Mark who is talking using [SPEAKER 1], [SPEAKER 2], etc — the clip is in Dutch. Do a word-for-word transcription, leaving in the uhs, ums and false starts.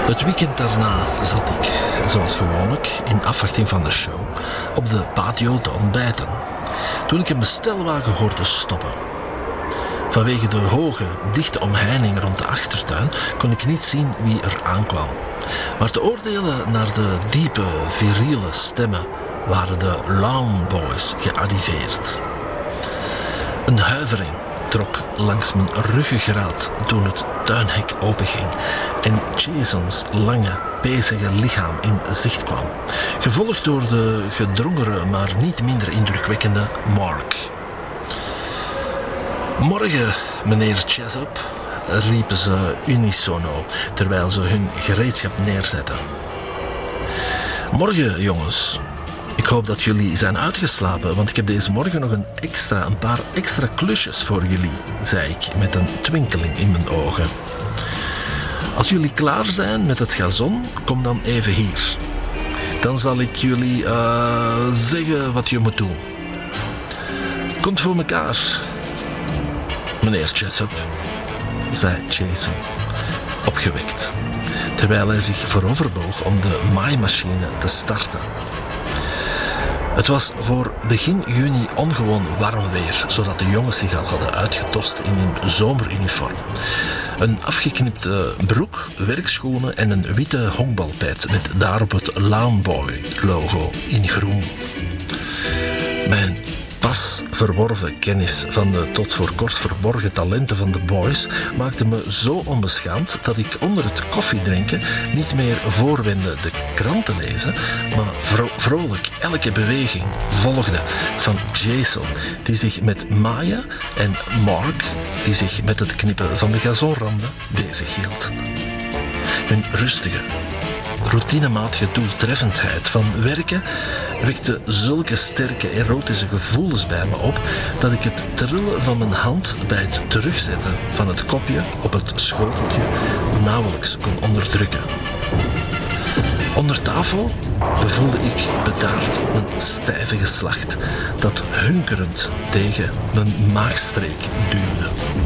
[SPEAKER 1] Het weekend daarna zat ik, zoals gewoonlijk, in afwachting van de show, op de patio te ontbijten, toen ik een bestelwagen hoorde stoppen. Vanwege de hoge, dichte omheining rond de achtertuin kon ik niet zien wie er aankwam. Maar te oordelen naar de diepe, viriele stemmen waren de Lawn Boys gearriveerd. Een huivering trok langs mijn ruggengraat toen het tuinhek openging en Jasons lange, pezige lichaam in zicht kwam, gevolgd door de gedrongere, maar niet minder indrukwekkende Mark. "Morgen, meneer Jessup," riepen ze unisono terwijl ze hun gereedschap neerzetten. "Morgen, jongens. Ik hoop dat jullie zijn uitgeslapen, want ik heb deze morgen nog een extra, een paar extra klusjes voor jullie," zei ik met een twinkeling in mijn ogen. "Als jullie klaar zijn met het gazon, kom dan even hier. Dan zal ik jullie uh, zeggen wat je moet doen. Komt voor elkaar, meneer Jessup," zei Jason, opgewekt, terwijl hij zich vooroverboog om de maaimachine te starten. Het was voor begin juni ongewoon warm weer, zodat de jongens zich al hadden uitgetost in hun zomeruniform. Een afgeknipte broek, werkschoenen en een witte honkbalpet met daarop het Lawnboy logo in groen. Mijn pas verworven kennis van de tot voor kort verborgen talenten van de boys maakte me zo onbeschaamd dat ik onder het koffiedrinken niet meer voorwendde de krant te lezen, maar vro- vrolijk elke beweging volgde van Jason, die zich met Maya, en Mark, die zich met het knippen van de gazonranden bezighield. Hun rustige, routinematige doeltreffendheid van werken wekte zulke sterke erotische gevoelens bij me op dat ik het trillen van mijn hand bij het terugzetten van het kopje op het schoteltje nauwelijks kon onderdrukken. Onder tafel bevoelde ik bedaard een stijve geslacht dat hunkerend tegen mijn maagstreek duwde.